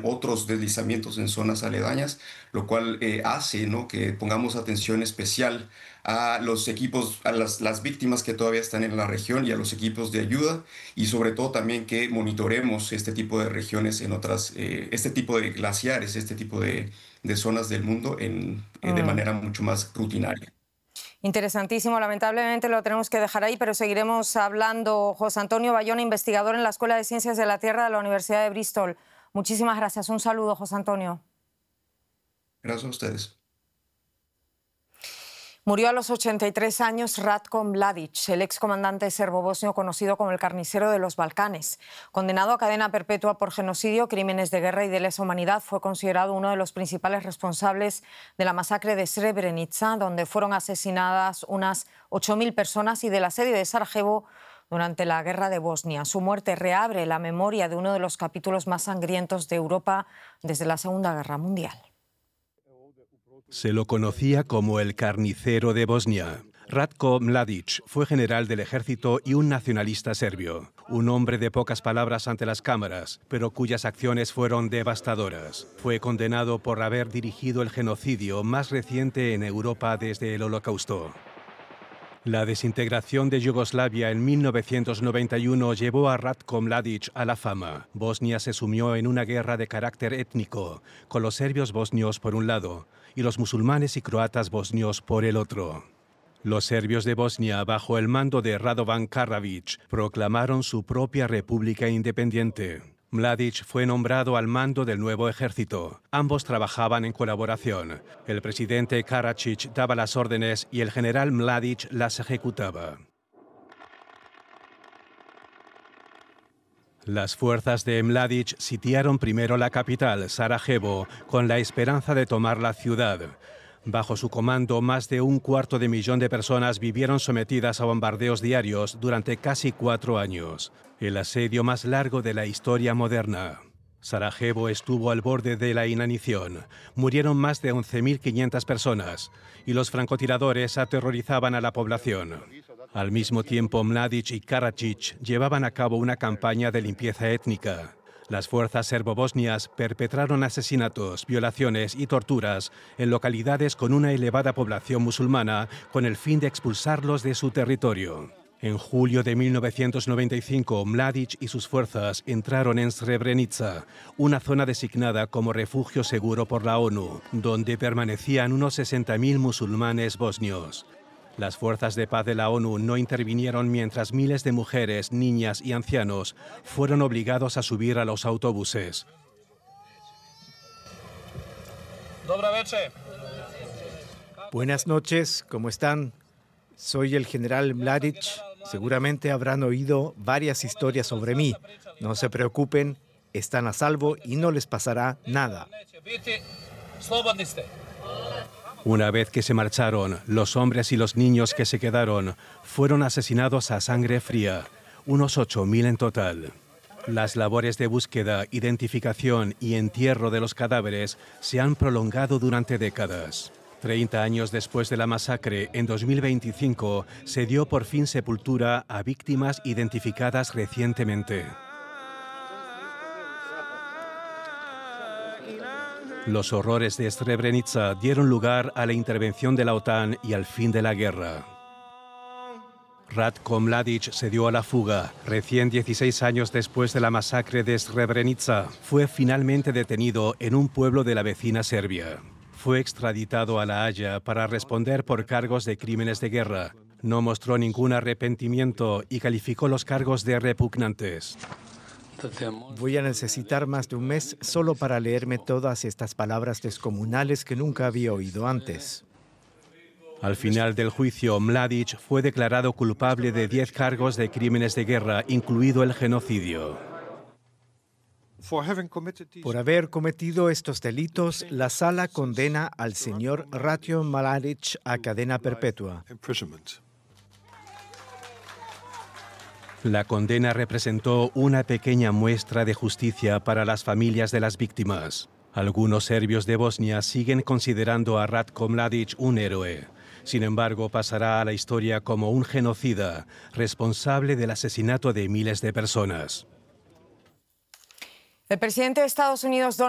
hayan otros deslizamientos en zonas aledañas, lo cual hace, ¿no?, que pongamos atención especial a los equipos, a las víctimas que todavía están en la región y a los equipos de ayuda, y sobre todo también que monitoremos este tipo de regiones en otras, este tipo de glaciares, este tipo de zonas del mundo de Mm. manera mucho más rutinaria. Interesantísimo. Lamentablemente lo tenemos que dejar ahí, pero seguiremos hablando. José Antonio Bayona, investigador en la Escuela de Ciencias de la Tierra de la Universidad de Bristol. Muchísimas gracias. Un saludo, José Antonio. Gracias a ustedes. Murió a los 83 años Ratko Mladic, el excomandante serbo-bosnio conocido como el carnicero de los Balcanes. Condenado a cadena perpetua por genocidio, crímenes de guerra y de lesa humanidad, fue considerado uno de los principales responsables de la masacre de Srebrenica, donde fueron asesinadas unas 8.000 personas, y del asedio de Sarajevo durante la guerra de Bosnia. Su muerte reabre la memoria de uno de los capítulos más sangrientos de Europa desde la Segunda Guerra Mundial. Se lo conocía como el carnicero de Bosnia. Ratko Mladic fue general del ejército y un nacionalista serbio. Un hombre de pocas palabras ante las cámaras, pero cuyas acciones fueron devastadoras. Fue condenado por haber dirigido el genocidio más reciente en Europa desde el Holocausto. La desintegración de Yugoslavia en 1991 llevó a Ratko Mladic a la fama. Bosnia se sumió en una guerra de carácter étnico, con los serbios bosnios por un lado y los musulmanes y croatas bosnios por el otro. Los serbios de Bosnia, bajo el mando de Radovan Karadzic, proclamaron su propia república independiente. Mladic fue nombrado al mando del nuevo ejército. Ambos trabajaban en colaboración. El presidente Karadzic daba las órdenes y el general Mladic las ejecutaba. Las fuerzas de Mladic sitiaron primero la capital, Sarajevo, con la esperanza de tomar la ciudad. Bajo su comando, más de 250.000 de personas vivieron sometidas a bombardeos diarios durante casi 4 años. El asedio más largo de la historia moderna. Sarajevo estuvo al borde de la inanición. Murieron más de 11.500 personas y los francotiradores aterrorizaban a la población. Al mismo tiempo, Mladic y Karadzic llevaban a cabo una campaña de limpieza étnica. Las fuerzas serbo-bosnias perpetraron asesinatos, violaciones y torturas en localidades con una elevada población musulmana con el fin de expulsarlos de su territorio. En julio de 1995, Mladic y sus fuerzas entraron en Srebrenica, una zona designada como refugio seguro por la ONU, donde permanecían unos 60.000 musulmanes bosnios. Las fuerzas de paz de la ONU no intervinieron mientras miles de mujeres, niñas y ancianos fueron obligados a subir a los autobuses. Buenas noches, ¿cómo están? Soy el general Mladic. Seguramente habrán oído varias historias sobre mí. No se preocupen, están a salvo y no les pasará nada. Una vez que se marcharon, los hombres y los niños que se quedaron fueron asesinados a sangre fría, unos 8.000 en total. Las labores de búsqueda, identificación y entierro de los cadáveres se han prolongado durante décadas. 30 años después de la masacre, en 2025, se dio por fin sepultura a víctimas identificadas recientemente. Los horrores de Srebrenica dieron lugar a la intervención de la OTAN y al fin de la guerra. Ratko Mladic se dio a la fuga. Recién 16 años después de la masacre de Srebrenica, fue finalmente detenido en un pueblo de la vecina Serbia. Fue extraditado a La Haya para responder por cargos de crímenes de guerra. No mostró ningún arrepentimiento y calificó los cargos de repugnantes. Voy a necesitar más de un mes solo para leerme todas estas palabras descomunales que nunca había oído antes. Al final del juicio, Mladic fue declarado culpable de 10 cargos de crímenes de guerra, incluido el genocidio. Por haber cometido estos delitos, la sala condena al señor Ratko Mladic a cadena perpetua. La condena representó una pequeña muestra de justicia para las familias de las víctimas. Algunos serbios de Bosnia siguen considerando a Ratko Mladic un héroe. Sin embargo, pasará a la historia como un genocida, responsable del asesinato de miles de personas. El presidente de Estados Unidos,